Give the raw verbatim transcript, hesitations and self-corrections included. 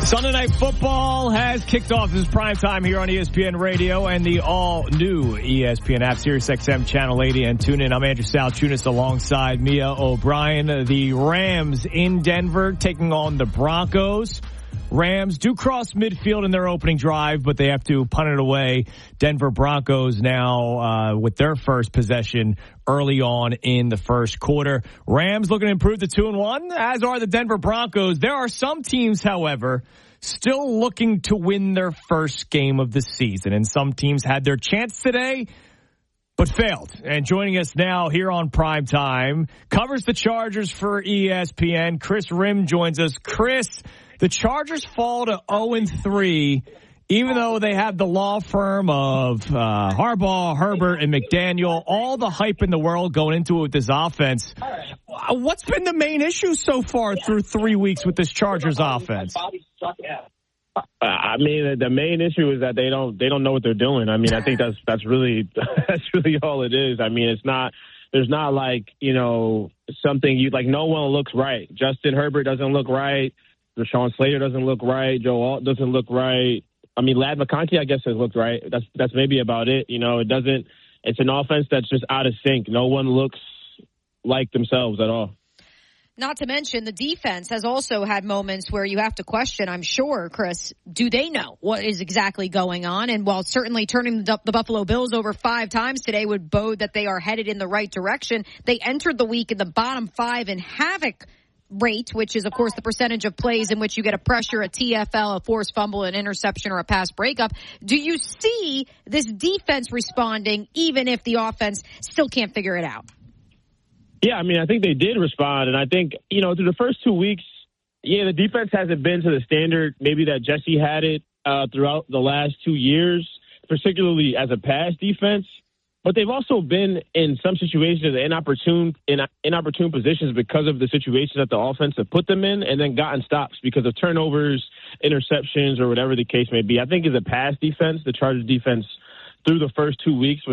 Sunday Night Football has kicked off. This is prime time here on E S P N Radio and the all-new E S P N app, Sirius X M Channel eighty, and tune in. I'm Andrew Salchunas alongside Mia O'Brien. The Rams in Denver taking on the Broncos. Rams do cross midfield in their opening drive, but they have to punt it away. Denver Broncos now uh, with their first possession early on in the first quarter. Rams looking to improve to two and one, as are the Denver Broncos. There are some teams, however, still looking to win their first game of the season, and some teams had their chance today but failed. And joining us now here on Prime Time, covers the Chargers for E S P N. Chris Rim joins us. Chris, the Chargers fall to oh and three, even though they have the law firm of uh, Harbaugh, Herbert, and McDaniel, all the hype in the world going into it with this offense. What's been the main issue so far through three weeks with this Chargers offense? I mean, the main issue is that they don't they don't know what they're doing. I mean, I think that's that's really that's really all it is. I mean, it's not there's not like, you know, something you like. No one looks right. Justin Herbert doesn't look right. Rashawn Slater doesn't look right. Joe Alt doesn't look right. I mean, Ladd McConkey, I guess, has looked right. That's that's maybe about it. You know, it doesn't. It's an offense that's just out of sync. No one looks like themselves at all. Not to mention the defense has also had moments where you have to question, I'm sure, Chris, do they know what is exactly going on? And while certainly turning the, the Buffalo Bills over five times today would bode that they are headed in the right direction, they entered the week in the bottom five in havoc rate, which is, of course, the percentage of plays in which you get a pressure, a T F L, a forced fumble, an interception, or a pass breakup. Do you see this defense responding even if the offense still can't figure it out? Yeah, I mean, I think they did respond. And I think, you know, through the first two weeks, yeah, the defense hasn't been to the standard maybe that Jesse had it uh, throughout the last two years, particularly as a pass defense. But they've also been in some situations inopportune, in inopportune positions because of the situations that the offense have put them in, and then gotten stops because of turnovers, interceptions, or whatever the case may be. I think as a pass defense, the Chargers defense through the first two weeks